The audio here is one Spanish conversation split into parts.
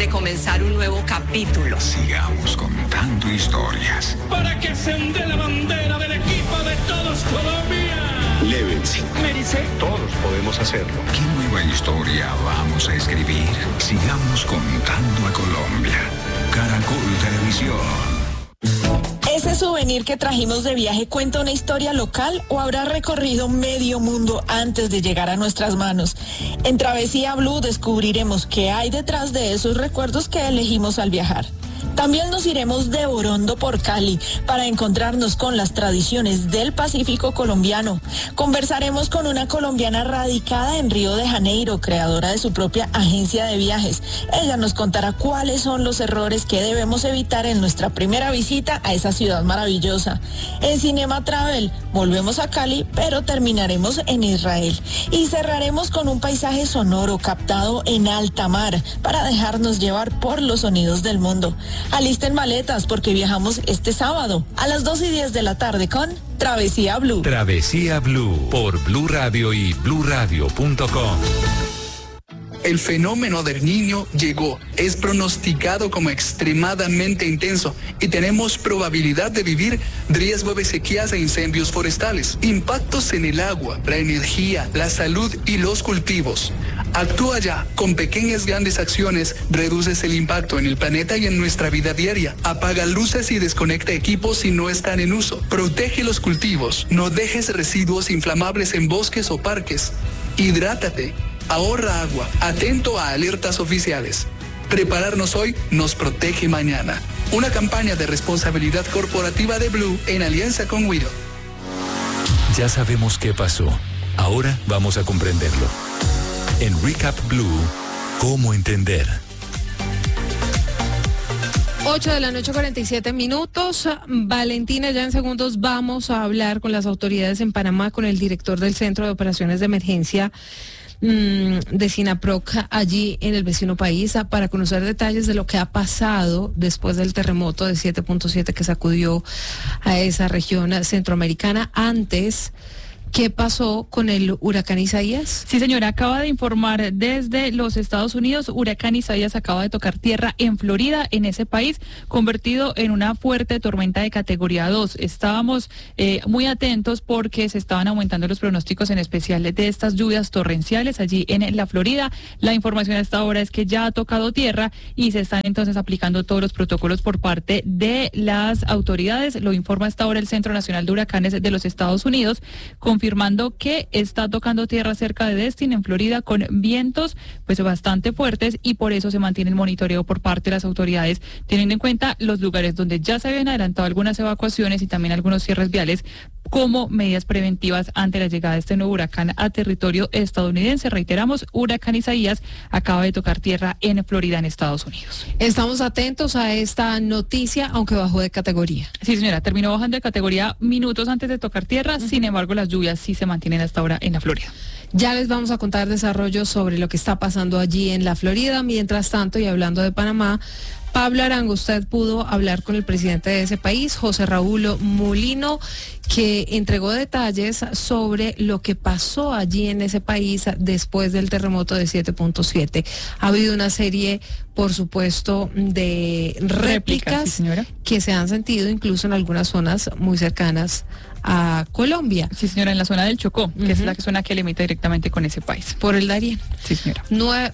de comenzar un nuevo capítulo. Sigamos contando historias. Para que se onde la bandera del equipo de todos Colombia. Lévense. Merece. Todos podemos hacerlo. ¿Qué nueva historia vamos a escribir? Sigamos contando a Colombia. Caracol Televisión. ¿Ese souvenir que trajimos de viaje cuenta una historia local o habrá recorrido medio mundo antes de llegar a nuestras manos? En Travesía Blue descubriremos qué hay detrás de esos recuerdos que elegimos al viajar. También nos iremos de Orondo por Cali para encontrarnos con las tradiciones del Pacífico colombiano. Conversaremos con una colombiana radicada en Río de Janeiro, creadora de su propia agencia de viajes. Ella nos contará cuáles son los errores que debemos evitar en nuestra primera visita a esa ciudad maravillosa. En Cinema Travel volvemos a Cali, pero terminaremos en Israel. Y cerraremos con un paisaje sonoro captado en alta mar para dejarnos llevar por los sonidos del mundo. Alisten maletas porque viajamos este sábado a las 2:10 de la tarde con Travesía Blue. Travesía Blue por Blue Radio y bluradio.com. El fenómeno del Niño llegó, es pronosticado como extremadamente intenso y tenemos probabilidad de vivir riesgo de sequías e incendios forestales, impactos en el agua, la energía, la salud y los cultivos. Actúa ya, con pequeñas grandes acciones reduces el impacto en el planeta y en nuestra vida diaria. Apaga luces y desconecta equipos si no están en uso. Protege los cultivos, no dejes residuos inflamables en bosques o parques. Hidrátate. Ahorra agua, atento a alertas oficiales. Prepararnos hoy nos protege mañana. Una campaña de responsabilidad corporativa de Blue en alianza con Wido. Ya sabemos qué pasó. Ahora vamos a comprenderlo. En Recap Blue, ¿cómo entender? 8:47 a.m. Valentina, ya en segundos vamos a hablar con las autoridades en Panamá, con el director del Centro de Operaciones de Emergencia de SINAPROC allí en el vecino país para conocer detalles de lo que ha pasado después del terremoto de 7.7 que sacudió a esa región centroamericana. Antes, ¿qué pasó con el huracán Isaías? Sí, señora, acaba de informar desde los Estados Unidos, huracán Isaías acaba de tocar tierra en Florida, en ese país, convertido en una fuerte tormenta de categoría 2. Estábamos muy atentos porque se estaban aumentando los pronósticos, en especial de estas lluvias torrenciales allí en la Florida. La información hasta ahora es que ya ha tocado tierra y se están entonces aplicando todos los protocolos por parte de las autoridades. Lo informa hasta ahora el Centro Nacional de Huracanes de los Estados Unidos, confirmando que está tocando tierra cerca de Destin, en Florida, con vientos pues bastante fuertes, y por eso se mantiene el monitoreo por parte de las autoridades, teniendo en cuenta los lugares donde ya se habían adelantado algunas evacuaciones y también algunos cierres viales como medidas preventivas ante la llegada de este nuevo huracán a territorio estadounidense. Reiteramos, huracán Isaías acaba de tocar tierra en Florida, en Estados Unidos. Estamos atentos a esta noticia, aunque bajó de categoría. Sí, señora, terminó bajando de categoría minutos antes de tocar tierra. Sin embargo, las lluvias sí se mantienen hasta ahora en la Florida. Ya les vamos a contar desarrollos sobre lo que está pasando allí en la Florida. Mientras tanto, y hablando de Panamá, Pablo Arango, usted pudo hablar con el presidente de ese país, José Raúl Mulino, que entregó detalles sobre lo que pasó allí en ese país después del terremoto de 7.7. Ha habido una serie, por supuesto, de réplicas, sí, señora, que se han sentido incluso en algunas zonas muy cercanas a Colombia. Sí, señora, en la zona del Chocó, que es la zona que limita directamente con ese país. Por el Darién. Sí, señora.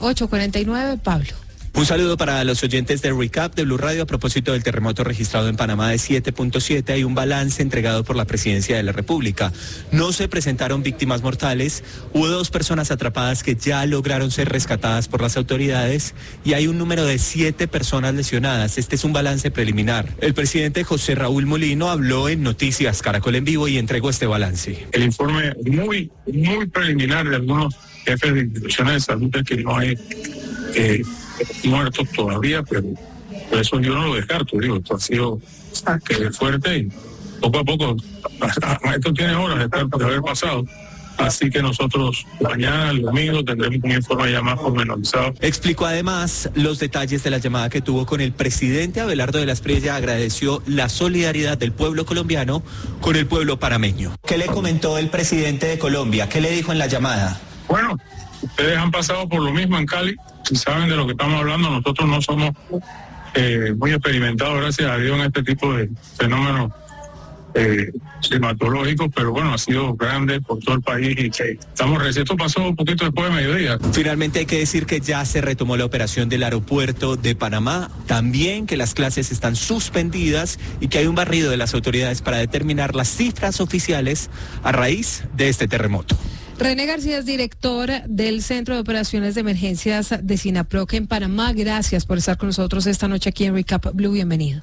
8:49, Pablo. Un saludo para los oyentes de Recap de Blue Radio. A propósito del terremoto registrado en Panamá de 7.7, hay un balance entregado por la Presidencia de la República. No se presentaron víctimas mortales, hubo 2 personas atrapadas que ya lograron ser rescatadas por las autoridades y hay un número de 7 personas lesionadas. Este es un balance preliminar. El presidente José Raúl Mulino habló en Noticias Caracol en Vivo y entregó este balance. El informe muy preliminar de algunos jefes de instituciones de salud es que no hay muertos todavía, pero por eso yo no lo descarto, digo, esto ha sido fuerte y poco a poco, esto tiene horas de haber pasado. Así que nosotros mañana, el domingo, tendremos un informe ya más pormenorizado. Explicó además los detalles de la llamada que tuvo con el presidente. Abelardo de la Espriella agradeció la solidaridad del pueblo colombiano con el pueblo panameño. ¿Qué le comentó el presidente de Colombia? ¿Qué le dijo en la llamada? Bueno, ustedes han pasado por lo mismo en Cali y saben de lo que estamos hablando. Nosotros no somos muy experimentados, gracias a Dios, en este tipo de fenómenos climatológicos, pero bueno, ha sido grande por todo el país y que estamos recién. Esto pasó un poquito después de mediodía. Finalmente hay que decir que ya se retomó la operación del aeropuerto de Panamá, también que las clases están suspendidas y que hay un barrido de las autoridades para determinar las cifras oficiales a raíz de este terremoto. René García es director del Centro de Operaciones de Emergencias de SINAPROC en Panamá. Gracias por estar con nosotros esta noche aquí en Recap Blue. Bienvenido.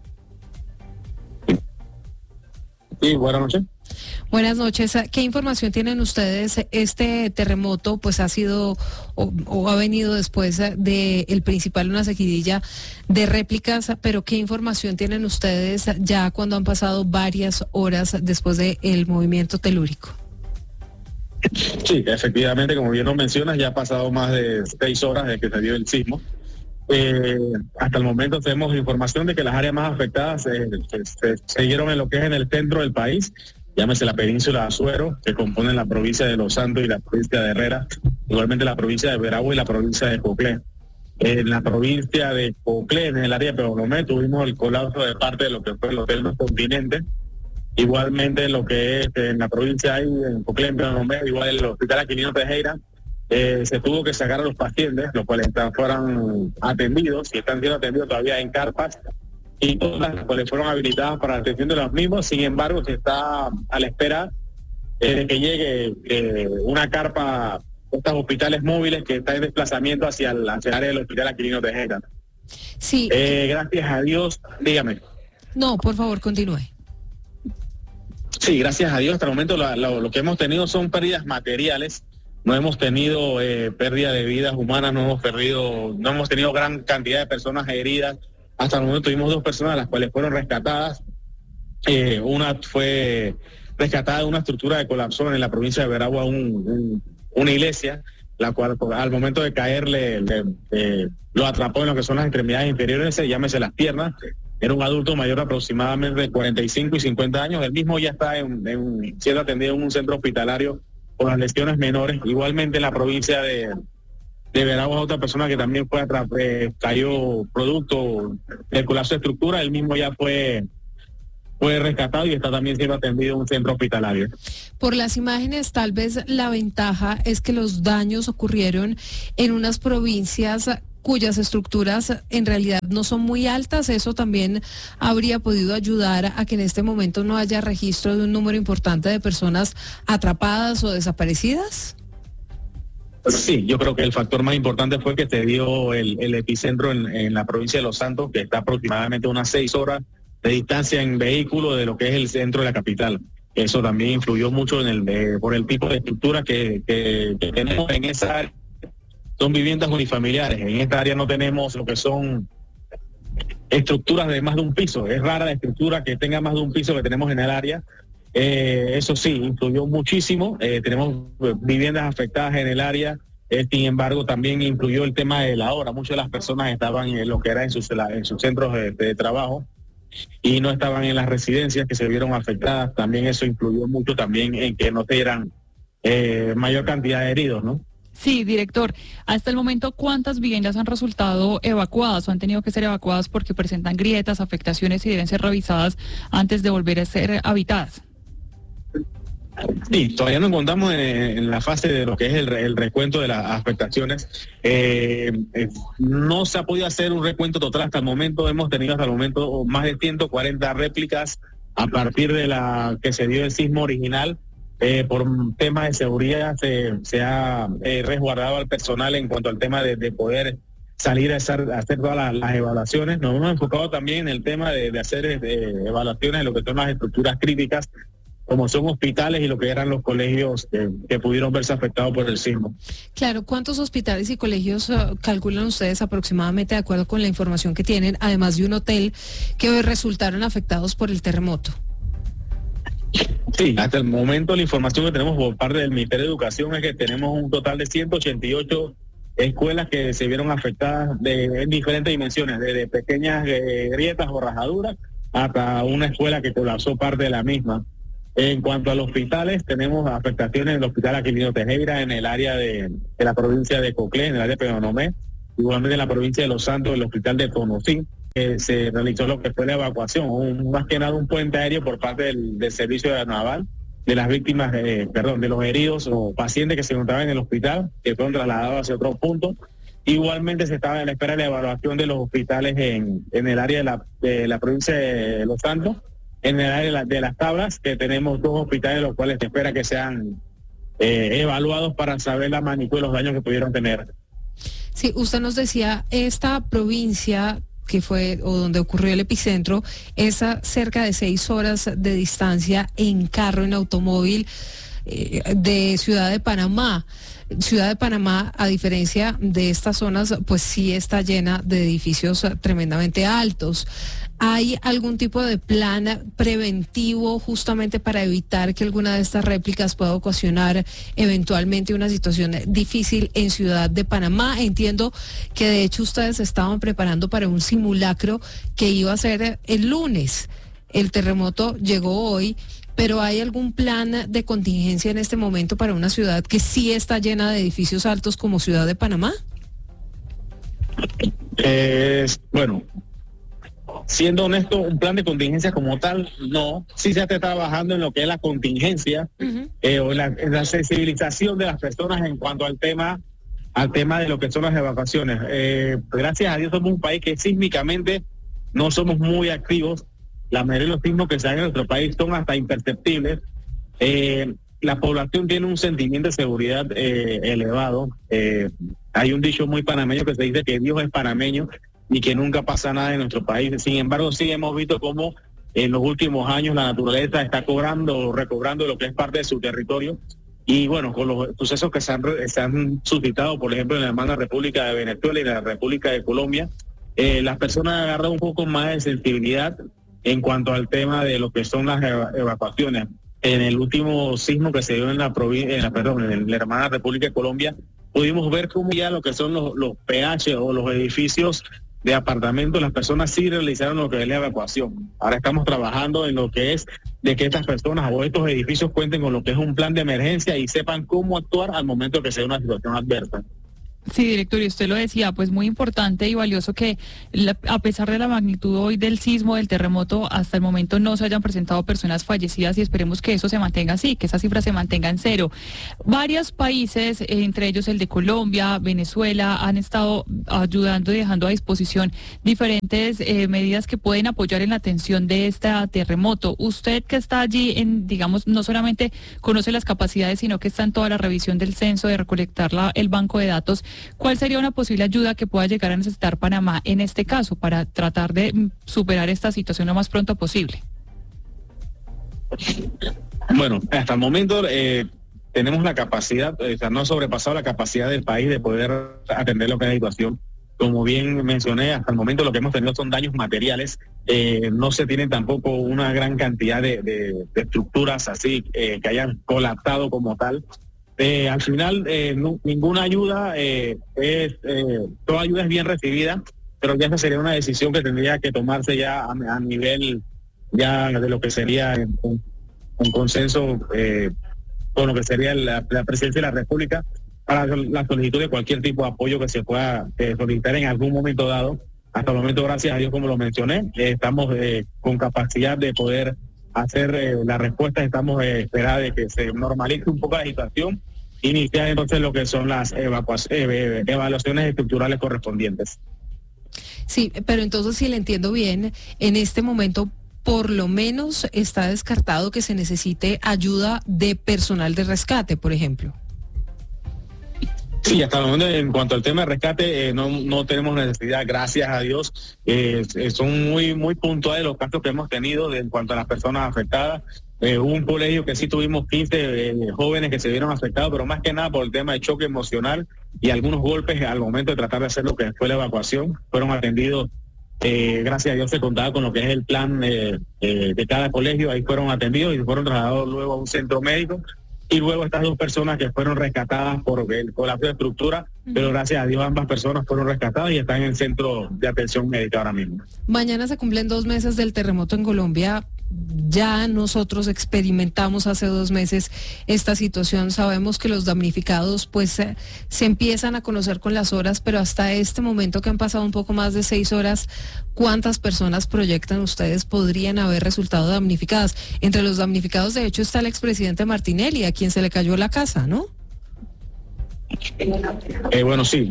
Sí, buenas noches. Buenas noches. ¿Qué información tienen ustedes? Este terremoto pues ha sido o ha venido después de el principal, una seguidilla de réplicas, pero ¿qué información tienen ustedes ya cuando han pasado varias horas después del movimiento telúrico? Sí, efectivamente, como bien lo mencionas, ya ha pasado más de 6 horas desde que se dio el sismo. Hasta el momento tenemos información de que las áreas más afectadas se dieron en lo que es en el centro del país, llámese la península de Azuero, que componen la provincia de Los Santos y la provincia de Herrera, igualmente la provincia de Veragua y la provincia de Coclé. En la provincia de Coclé, en el área de Pebonomé, tuvimos el colapso de parte de lo que fue el Hotel del Continente. Igualmente lo que es en la provincia ahí, en Coclé, en Pebonomé, igual el Hospital Aquilino Tejera, se tuvo que sacar a los pacientes, los cuales fueron atendidos y están siendo atendidos todavía en carpas, y todas las cuales fueron habilitadas para la atención de los mismos. Sin embargo, se está a la espera de que llegue una carpa, estos hospitales móviles que están en desplazamiento hacia el área del Hospital Aquilino Tejera. Sí. Gracias a Dios, dígame. No, por favor, continúe. Sí, gracias a Dios, hasta el momento lo que hemos tenido son pérdidas materiales. No hemos tenido pérdida de vidas humanas, no hemos tenido gran cantidad de personas heridas. Hasta el momento tuvimos 2 personas, las cuales fueron rescatadas. Una fue rescatada de una estructura de colapso en la provincia de Veragua, una iglesia, la cual al momento de caer lo atrapó en lo que son las extremidades inferiores, llámese las piernas. Era un adulto mayor aproximadamente de 45 y 50 años. Él mismo ya está siendo atendido en un centro hospitalario por las lesiones menores. Igualmente en la provincia de Veragua, otra persona que también cayó producto del colapso de estructura. Él mismo ya fue rescatado y está también siendo atendido en un centro hospitalario. Por las imágenes, tal vez la ventaja es que los daños ocurrieron en unas provincias cuyas estructuras en realidad no son muy altas. Eso también habría podido ayudar a que en este momento no haya registro de un número importante de personas atrapadas o desaparecidas. Sí, yo creo que el factor más importante fue que se dio el epicentro en la provincia de Los Santos, que está aproximadamente unas 6 horas de distancia en vehículo de lo que es el centro de la capital. Eso también influyó mucho por el tipo de estructura que tenemos en esa área. Son viviendas unifamiliares. En esta área no tenemos lo que son estructuras de más de un piso. Es rara la estructura que tenga más de un piso que tenemos en el área. Eso sí, influyó muchísimo. Tenemos viviendas afectadas en el área. Sin embargo, también influyó el tema de la hora. Muchas de las personas estaban en lo que era en sus centros de trabajo y no estaban en las residencias que se vieron afectadas. También eso influyó mucho también en que no tuvieran mayor cantidad de heridos, ¿no? Sí, director, hasta el momento, ¿cuántas viviendas han resultado evacuadas o han tenido que ser evacuadas porque presentan grietas, afectaciones y deben ser revisadas antes de volver a ser habitadas? Sí, todavía nos encontramos en la fase de lo que es el recuento de las afectaciones. No se ha podido hacer un recuento total hasta el momento. Hemos tenido hasta el momento más de 140 réplicas a partir de la que se dio el sismo original. Por temas de seguridad se ha resguardado al personal en cuanto al tema de poder salir a hacer todas las evaluaciones. Nos hemos enfocado también en el tema de hacer evaluaciones de lo que son las estructuras críticas, como son hospitales y lo que eran los colegios que pudieron verse afectados por el sismo. Claro, ¿cuántos hospitales y colegios calculan ustedes aproximadamente, de acuerdo con la información que tienen, además de un hotel, que hoy resultaron afectados por el terremoto? Sí, hasta el momento la información que tenemos por parte del Ministerio de Educación es que tenemos un total de 188 escuelas que se vieron afectadas en diferentes dimensiones, desde pequeñas grietas o rajaduras hasta una escuela que colapsó parte de la misma. En cuanto a los hospitales, tenemos afectaciones en el hospital Aquilino Tejera, en el área de la provincia de Coclé, en el área de Penonomé, igualmente en la provincia de Los Santos, el hospital de Tonosí. Se realizó lo que fue la evacuación, más que nada un puente aéreo por parte del servicio naval, de las víctimas, de los heridos o pacientes que se encontraban en el hospital, que fueron trasladados hacia otro punto. Igualmente se estaba en la espera de la evaluación de los hospitales en el área de la provincia de Los Santos, en el área de las Tablas, que tenemos 2 hospitales los cuales se espera que sean evaluados para saber la magnitud de los daños que pudieron tener. Sí, usted nos decía, esta provincia que fue o donde ocurrió el epicentro, es a cerca de 6 horas de distancia en carro, en automóvil, de Ciudad de Panamá. Ciudad de Panamá, a diferencia de estas zonas, pues sí está llena de edificios tremendamente altos. ¿Hay algún tipo de plan preventivo justamente para evitar que alguna de estas réplicas pueda ocasionar eventualmente una situación difícil en Ciudad de Panamá? Entiendo que de hecho ustedes estaban preparando para un simulacro que iba a ser el lunes. El terremoto llegó hoy, pero ¿hay algún plan de contingencia en este momento para una ciudad que sí está llena de edificios altos como Ciudad de Panamá? Bueno, siendo honesto, un plan de contingencia como tal, no. Sí se está trabajando en lo que es la contingencia o la sensibilización de las personas en cuanto al tema de lo que son las evacuaciones. Gracias a Dios somos un país que sísmicamente no somos muy activos. La mayoría de los sismos que se dan en nuestro país son hasta imperceptibles. La población tiene un sentimiento de seguridad elevado. Hay un dicho muy panameño que se dice que Dios es panameño y que nunca pasa nada en nuestro país. Sin embargo, sí hemos visto cómo en los últimos años la naturaleza está recobrando lo que es parte de su territorio. Y bueno, con los sucesos que se han suscitado, por ejemplo, en la hermana República de Venezuela y la República de Colombia, las personas han agarrado un poco más de sensibilidad en cuanto al tema de lo que son las evacuaciones. En el último sismo que se dio en la hermana República de Colombia, pudimos ver cómo ya lo que son los PH o los edificios de apartamentos, las personas sí realizaron lo que es la evacuación. Ahora estamos trabajando en lo que es de que estas personas o estos edificios cuenten con lo que es un plan de emergencia y sepan cómo actuar al momento que se dé una situación adversa. Sí, director, y usted lo decía, pues muy importante y valioso que a pesar de la magnitud hoy del sismo, del terremoto, hasta el momento no se hayan presentado personas fallecidas y esperemos que eso se mantenga así, que esa cifra se mantenga en 0. Varios países, entre ellos el de Colombia, Venezuela, han estado ayudando y dejando a disposición diferentes medidas que pueden apoyar en la atención de este terremoto. Usted que está allí, digamos, no solamente conoce las capacidades, sino que está en toda la revisión del censo, de recolectar el banco de datos. ¿Cuál sería una posible ayuda que pueda llegar a necesitar Panamá en este caso para tratar de superar esta situación lo más pronto posible? Bueno, hasta el momento tenemos la capacidad, no ha sobrepasado la capacidad del país de poder atender lo que es la situación. Como bien mencioné, hasta el momento lo que hemos tenido son daños materiales. No se tiene tampoco una gran cantidad de estructuras así que hayan colapsado como tal. Al final, ninguna ayuda, toda ayuda es bien recibida, pero ya esa sería una decisión que tendría que tomarse ya a nivel ya de lo que sería un consenso con lo que sería la presidencia de la República para la solicitud de cualquier tipo de apoyo que se pueda solicitar en algún momento dado. Hasta el momento, gracias a Dios, como lo mencioné, estamos con capacidad de poder hacer la respuesta. Estamos esperando de que se normalice un poco la situación, iniciar entonces lo que son las evaluaciones estructurales correspondientes. Sí, pero entonces, si le entiendo bien, en este momento por lo menos está descartado que se necesite ayuda de personal de rescate, por ejemplo. Sí, hasta el momento en cuanto al tema de rescate no tenemos necesidad, gracias a Dios. Son muy puntuales los casos que hemos tenido en cuanto a las personas afectadas. Hubo un colegio que sí tuvimos 15 jóvenes que se vieron afectados, pero más que nada por el tema de choque emocional y algunos golpes al momento de tratar de hacer lo que fue la evacuación. Fueron atendidos, gracias a Dios se contaba con lo que es el plan de cada colegio, ahí fueron atendidos y fueron trasladados luego a un centro médico. Y luego estas 2 personas que fueron rescatadas por el colapso de estructura, pero gracias a Dios ambas personas fueron rescatadas y están en el centro de atención médica ahora mismo. Mañana se cumplen 2 meses del terremoto en Colombia. ya nosotros experimentamos hace 2 meses esta situación. Sabemos que los damnificados pues se empiezan a conocer con las horas, pero hasta este momento que han pasado un poco más de 6 horas, ¿cuántas personas proyectan ustedes podrían haber resultado damnificadas? Entre los damnificados, de hecho, está el expresidente Martinelli, a quien se le cayó la casa, ¿no? Bueno, sí.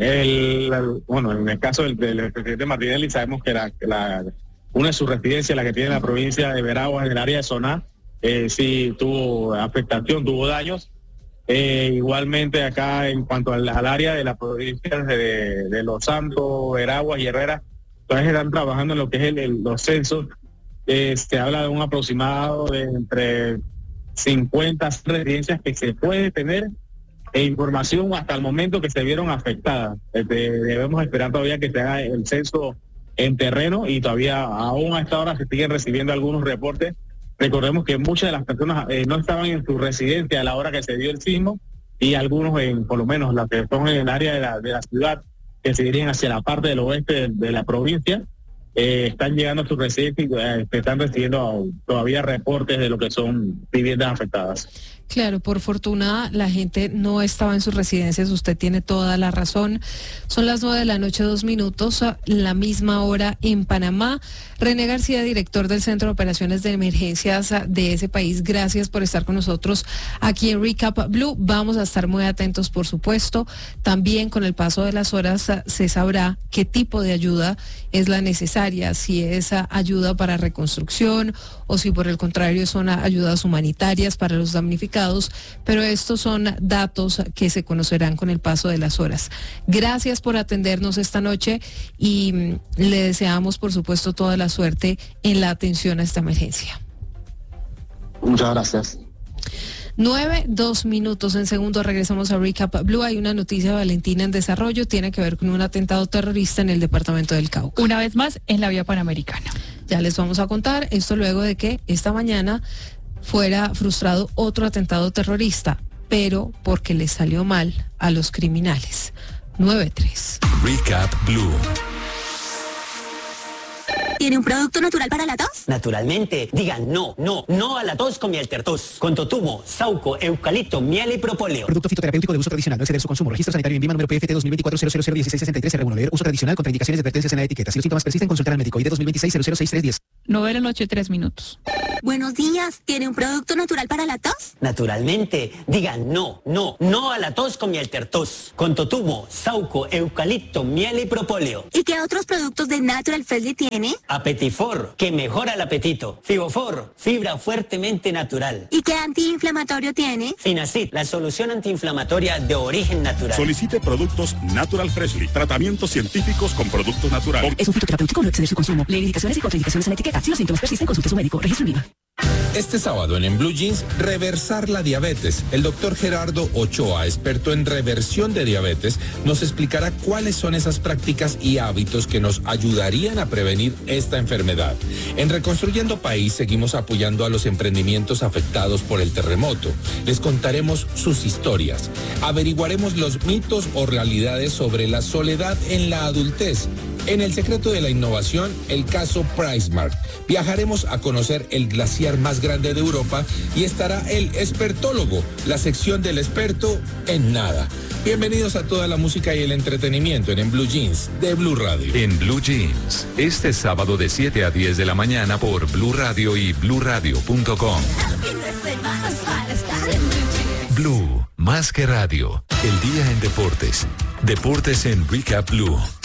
En el caso del presidente Martinelli, sabemos que una de sus residencias, la que tiene la provincia de Veraguas, en el área de Soná, sí tuvo afectación, tuvo daños. Igualmente acá, en cuanto al área de la provincia de Los Santos, Veraguas y Herrera, todavía están trabajando en lo que es los censos. Se habla de un aproximado de entre 50 residencias que se puede tener información hasta el momento que se vieron afectadas. Debemos esperar todavía que se haga el censo en terreno y todavía aún a esta hora se siguen recibiendo algunos reportes. Recordemos que muchas de las personas no estaban en su residencia a la hora que se dio el sismo, y algunos, por lo menos las que son en el área de la ciudad, que se dirigen hacia la parte del oeste de la provincia, están llegando a su residencia y están recibiendo todavía reportes de lo que son viviendas afectadas. Claro, por fortuna la gente no estaba en sus residencias, usted tiene toda la razón. Son las 9:02 p.m, la misma hora en Panamá. René García, director del Centro de Operaciones de Emergencias de ese país, gracias por estar con nosotros aquí en Recap Blue. Vamos a estar muy atentos, por supuesto. También con el paso de las horas se sabrá qué tipo de ayuda es la necesaria, si es ayuda para reconstrucción o si por el contrario son ayudas humanitarias para los damnificados. Pero estos son datos que se conocerán con el paso de las horas. Gracias por atendernos esta noche y le deseamos, por supuesto, toda la suerte en la atención a esta emergencia. Muchas gracias. 9:02 p.m. En segundo regresamos a Recap Blue. Hay una noticia, Valentina, en desarrollo, tiene que ver con un atentado terrorista en el departamento del Cauca. Una vez más en la vía panamericana. Ya les vamos a contar esto luego de que esta mañana fuera frustrado otro atentado terrorista, pero porque le salió mal a los criminales. 9:03. Recap Blue. ¿Tiene un producto natural para la tos? Naturalmente. Digan no a la tos con Mieltertos. Con totumo, sauco, eucalipto, miel y propóleo. Producto fitoterapéutico de uso tradicional. No exceder su consumo. Registro sanitario en INVIMA número PFT 2024-0001663-R1. Leer uso tradicional. Contraindicaciones y advertencias en la etiqueta. Si los síntomas persisten, consultar al médico. ID 2026-006310. 9:03 p.m. Buenos días. ¿Tiene un producto natural para la tos? Naturalmente. Digan no a la tos con Mieltertos. Con totumo, sauco, eucalipto, miel y propóleo. ¿Y qué otros productos de Natural Freshly tiene? Apetifor, que mejora el apetito. Fibofor, fibra fuertemente natural. ¿Y qué antiinflamatorio tiene? Finacid, la solución antiinflamatoria de origen natural. Solicite productos Natural Freshly. Tratamientos científicos con productos naturales. Es un fitoterapéutico, no exceder su consumo. Leer indicaciones y contraindicaciones en la etiqueta. Si los síntomas persisten, consulte a su médico. Registro INVIMA. Este sábado en Blue Jeans, reversar la diabetes. El doctor Gerardo Ochoa, experto en reversión de diabetes, nos explicará cuáles son esas prácticas y hábitos que nos ayudarían a prevenir esta enfermedad. En Reconstruyendo País seguimos apoyando a los emprendimientos afectados por el terremoto. Les contaremos sus historias. Averiguaremos los mitos o realidades sobre la soledad en la adultez. En El Secreto de la Innovación, el caso PriceSmart. Viajaremos a conocer el glaciar más grande de Europa y estará el expertólogo, la sección del experto en nada. Bienvenidos a toda la música y el entretenimiento en Blue Jeans de Blue Radio. En Blue Jeans, este sábado de 7 a 10 de la mañana por Blue Radio y BlueRadio.com. Blue, más que radio. El día en deportes. Deportes en Recap Blue.